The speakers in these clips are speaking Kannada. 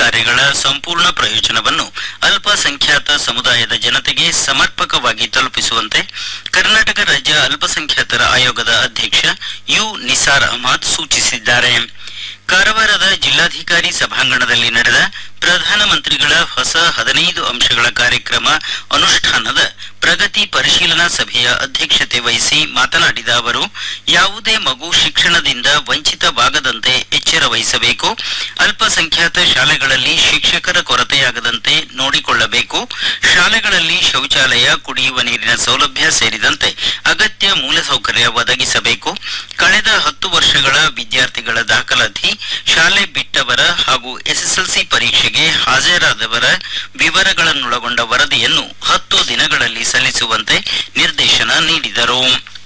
ಕಾರ್ಯಗಳ ಸಂಪೂರ್ಣ ಪ್ರಯೋಜನವನ್ನು ಅಲ್ಪಸಂಖ್ಯಾತ ಸಮುದಾಯದ ಜನತೆಗೆ ಸಮರ್ಪಕವಾಗಿ ತಲುಪಿಸುವಂತೆ ಕರ್ನಾಟಕ ರಾಜ್ಯ ಅಲ್ಪಸಂಖ್ಯಾತರ ಆಯೋಗದ ಅಧ್ಯಕ್ಷ ಯು ನಿಸಾರ್ ಅಹಮದ್ ಸೂಚಿಸಿದ್ದಾರೆ. ಕಾರವಾರದ ಜಿಲ್ಲಾಧಿಕಾರಿ ಸಭಾಂಗಣದಲ್ಲಿ ನಡೆದ ಪ್ರಧಾನಮಂತ್ರಿಗಳ ಹೊಸ 15 ಅಂಶಗಳ ಕಾರ್ಯಕ್ರಮ ಅನುಷ್ಠಾನದ ಪ್ರಗತಿ ಪರಿಶೀಲನಾ ಸಭೆಯ ಅಧ್ಯಕ್ಷತೆ ವಹಿಸಿ ಮಾತನಾಡಿದ ಅವರು, ಯಾವುದೇ ಮಗು ಶಿಕ್ಷಣದಿಂದ ವಂಚಿತವಾಗದಂತೆ ಎಚ್ಚರ ವಹಿಸಬೇಕು. ಅಲ್ಪಸಂಖ್ಯಾತ ಶಾಲೆಗಳಲ್ಲಿ ಶಿಕ್ಷಕರ ಕೊರತೆಯಾಗದಂತೆ ನೋಡಿಕೊಳ್ಳಬೇಕು. ಶಾಲೆಗಳಲ್ಲಿ ಶೌಚಾಲಯ, ಕುಡಿಯುವ ನೀರಿನ ಸೌಲಭ್ಯ ಸೇರಿದಂತೆ ಅಗತ್ಯ ಮೂಲಸೌಕರ್ಯ ಒದಗಿಸಬೇಕು. ಕಳೆದ 10 ವರ್ಷಗಳ ವಿದ್ಯಾರ್ಥಿಗಳ ದಾಖಲಾತಿ, ಶಾಲೆ ಬಿಟ್ಟವರ ಹಾಗೂ ಎಸ್ಎಸ್ಎಲ್ಸಿ ಪರೀಕ್ಷೆಗೆ ಹಾಜರಾದವರ ವಿವರಗಳನ್ನೊಳಗೊಂಡ ವರದಿಯನ್ನು 10 ದಿನಗಳಲ್ಲಿ ಸಲ್ಲಿಸುವಂತೆ ನಿರ್ದೇಶನ ನೀಡಿದರು.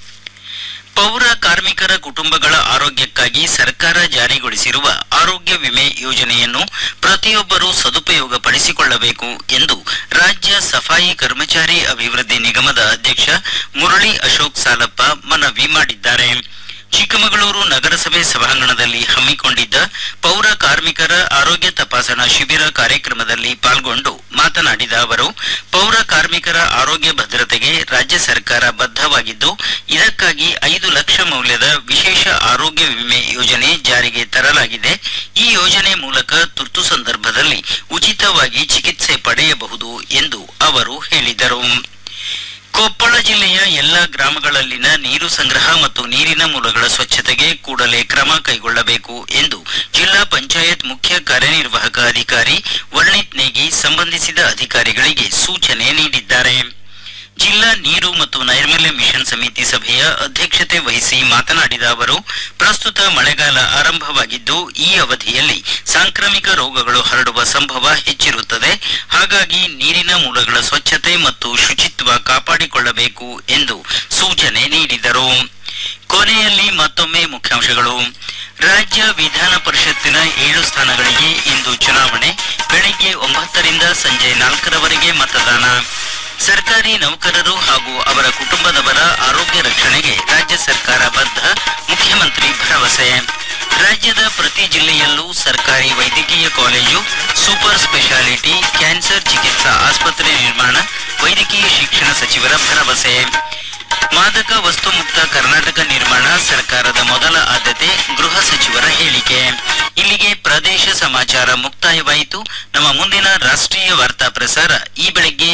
ಪೌರ ಕಾರ್ಮಿಕರ ಕುಟುಂಬಗಳ ಆರೋಗ್ಯಕ್ಕಾಗಿ ಸರ್ಕಾರ ಜಾರಿಗೊಳಿಸಿರುವ ಆರೋಗ್ಯ ವಿಮೆ ಯೋಜನೆಯನ್ನು ಪ್ರತಿಯೊಬ್ಬರೂ ಸದುಪಯೋಗಪಡಿಸಿಕೊಳ್ಳಬೇಕು ಎಂದು ರಾಜ್ಯ ಸಫಾಯಿ ಕರ್ಮಚಾರಿ ಅಭಿವೃದ್ಧಿ ನಿಗಮದ ಅಧ್ಯಕ್ಷ ಮುರಳಿ ಅಶೋಕ್ ಸಾಲಪ್ಪ ಮನವಿ ಮಾಡಿದ್ದಾರೆ. ಚಿಕ್ಕಮಗಳೂರು ನಗರಸಭೆ ಸಭಾಂಗಣದಲ್ಲಿ ಹಮ್ಮಿಕೊಂಡಿದ್ದ ಪೌರ ಕಾರ್ಮಿಕರ ಆರೋಗ್ಯ ತಪಾಸಣಾ ಶಿಬಿರ ಕಾರ್ಯಕ್ರಮದಲ್ಲಿ ಪಾಲ್ಗೊಂಡು ಮಾತನಾಡಿದ ಅವರು, ಪೌರ ಕಾರ್ಮಿಕರ ಆರೋಗ್ಯ ಭದ್ರತೆಗೆ ರಾಜ್ಯ ಸರ್ಕಾರ ಬದ್ಧವಾಗಿದ್ದು, ಇದಕ್ಕಾಗಿ 5 ಲಕ್ಷ ಮೌಲ್ಯದ ವಿಶೇಷ ಆರೋಗ್ಯ ವಿಮೆ ಯೋಜನೆ ಜಾರಿಗೆ ತರಲಾಗಿದೆ. ಈ ಯೋಜನೆ ಮೂಲಕ ತುರ್ತು ಸಂದರ್ಭದಲ್ಲಿ ಉಚಿತವಾಗಿ ಚಿಕಿತ್ಸೆ ಪಡೆಯಬಹುದು ಎಂದು ಅವರು ಹೇಳಿದರು. ಕೊಪ್ಪಳ ಜಿಲ್ಲೆಯ ಎಲ್ಲ ಗ್ರಾಮಗಳಲ್ಲಿನ ನೀರು ಸಂಗ್ರಹ ಮತ್ತು ನೀರಿನ ಮೂಲಗಳ ಸ್ವಚ್ಛತೆಗೆ ಕೂಡಲೇ ಕ್ರಮ ಕೈಗೊಳ್ಳಬೇಕು ಎಂದು ಜಿಲ್ಲಾ ಪಂಚಾಯತ್ ಮುಖ್ಯ ಕಾರ್ಯನಿರ್ವಾಹಕ ಅಧಿಕಾರಿ ವರ್ಣಿತ್ ನೇಗಿ ಸಂಬಂಧಿಸಿದ ಅಧಿಕಾರಿಗಳಿಗೆ ಸೂಚನೆ ನೀಡಿದ್ದಾರೆ. ಜಿಲ್ಲಾ ನೀರು ಮತ್ತು ನೈರ್ಮಲ್ಯ ಮಿಷನ್ ಸಮಿತಿ ಸಭೆಯ ಅಧ್ಯಕ್ಷತೆ ವಹಿಸಿ ಮಾತನಾಡಿದ ಅವರು, ಪ್ರಸ್ತುತ ಮಳೆಗಾಲ ಆರಂಭವಾಗಿದ್ದು ಈ ಅವಧಿಯಲ್ಲಿ ಸಾಂಕ್ರಾಮಿಕ ರೋಗಗಳು ಹರಡುವ ಸಂಭವ ಹೆಚ್ಚಿರುತ್ತದೆ. ಹಾಗಾಗಿ ನೀರಿನ ಮೂಲಗಳ ಸ್ವಚ್ಛತೆ ಮತ್ತು ಶುಚಿತ್ವ ಕಾಪಾಡಿಕೊಳ್ಳಬೇಕು ಎಂದು ಸೂಚನೆ ನೀಡಿದರು. ಕೊನೆಯಲ್ಲಿ ಮತ್ತೊಮ್ಮೆ ಮುಖ್ಯಾಂಶಗಳು. ರಾಜ್ಯ ವಿಧಾನ ಪರಿಷತ್ತಿನ 7 ಸ್ಥಾನಗಳಿಗೆ ಇಂದು ಚುನಾವಣೆ. ಬೆಳಗ್ಗೆ 9 ರಿಂದ ಸಂಜೆ 4ರವರೆಗೆ ಮತದಾನ. ಸರ್ಕಾರಿ ನೌಕರರು ಹಾಗೂ ಅವರ ಕುಟುಂಬದವರ ಆರೋಗ್ಯ ರಕ್ಷಣೆಗೆ ರಾಜ್ಯ ಸರ್ಕಾರ ಬದ್ಧ, ಮುಖ್ಯಮಂತ್ರಿ ಭರವಸೆ. ರಾಜ್ಯದ ಪ್ರತಿ ಜಿಲ್ಲೆಯಲ್ಲೂ ಸರ್ಕಾರಿ ವೈದ್ಯಕೀಯ ಕಾಲೇಜು, ಸೂಪರ್ ಸ್ಪೆಷಾಲಿಟಿ ಕ್ಯಾನ್ಸರ್ ಚಿಕಿತ್ಸಾ ಆಸ್ಪತ್ರೆ ನಿರ್ಮಾಣ, ವೈದ್ಯಕೀಯ ಶಿಕ್ಷಣ ಸಚಿವರ ಭರವಸೆ. ಮಾದಕ ವಸ್ತು ಮುಕ್ತ ಕರ್ನಾಟಕ ನಿರ್ಮಾಣ ಸರ್ಕಾರದ ಮೊದಲ ಆದ್ಯತೆ, ಗೃಹ ಸಚಿವರ ಹೇಳಿಕೆ. ಇಲ್ಲಿಗೆ ಪ್ರದೇಶ ಸಮಾಚಾರ ಮುಕ್ತಾಯವಾಯಿತು. ನಮ್ಮ ಮುಂದಿನ ರಾಷ್ಟ್ರೀಯ ವಾರ್ತಾ ಪ್ರಸಾರ ಈ ಬೆಳಗ್ಗೆ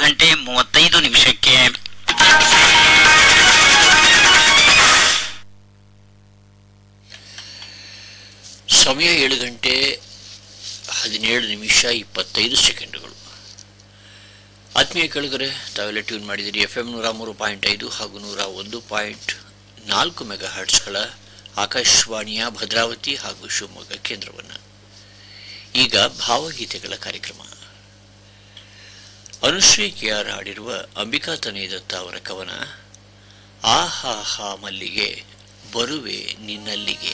7:35 ಸಮಯ 7:17:25 ಆತ್ಮೀಯ ಕೇಳಿದರೆ ತಾವೆಲ್ಲ ಟ್ಯೂನ್ ಮಾಡಿದಿರಿ. FM 103.5 ಹಾಗೂ 101.4 ಮೆಗಾಹರ್ಟ್ಸ್ಗಳ ಆಕಾಶವಾಣಿಯ ಭದ್ರಾವತಿ ಹಾಗೂ ಶಿವಮೊಗ್ಗ ಕೇಂದ್ರವನ್ನು. ಈಗ ಭಾವಗೀತೆಗಳ ಕಾರ್ಯಕ್ರಮ. ಅನುಶ್ರೀ ಕೆಆರ್ ಹಾಡಿರುವ ಅಂಬಿಕಾ ತನಯದತ್ತ ಅವರ ಕವನ ಆಹಾ ಹಾ ಮಲ್ಲಿಗೆ ಬರುವೆ ನಿನ್ನಲ್ಲಿಗೆ.